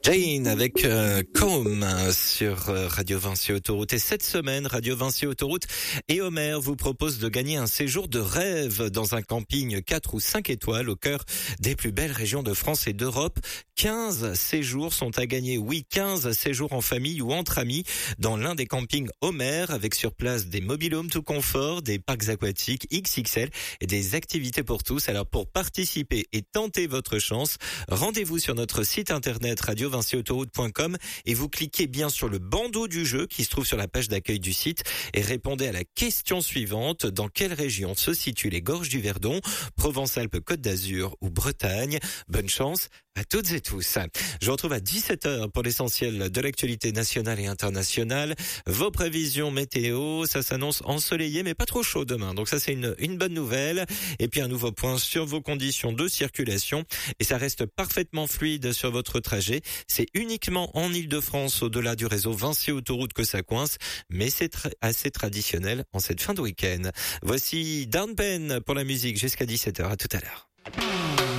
Jane avec Com sur Radio Vinci Autoroute. Et cette semaine, Radio Vinci Autoroute et Homer vous propose de gagner un séjour de rêve dans un camping 4 ou 5 étoiles au cœur des plus belles régions de France et d'Europe. 15 séjours sont à gagner. Oui, 15 séjours en famille ou entre amis dans l'un des campings Homer avec sur place des mobil-homes tout confort, des parcs aquatiques XXL et des activités pour tous. Alors pour participer et tenter votre chance, rendez-vous sur notre site internet radiovinciautoroute.com et vous cliquez bien sur le bandeau du jeu qui se trouve sur la page d'accueil du site et répondez à la question suivante. Dans quelle région se situent les gorges du Verdon, Provence-Alpes-Côte d'Azur ou Bretagne? Bonne chance à toutes et tous. Je vous retrouve à 17h pour l'essentiel de l'actualité nationale et internationale. Vos prévisions météo, ça s'annonce ensoleillé mais pas trop chaud demain. Donc ça c'est une bonne nouvelle. Et puis un nouveau point sur vos conditions de circulation. Et ça reste parfaitement fluide sur votre trajet. C'est uniquement en Île-de-France, au-delà du réseau Vinci Autoroute que ça coince. Mais c'est assez traditionnel en cette fin de week-end. Voici Down Pen pour la musique jusqu'à 17h. À tout à l'heure.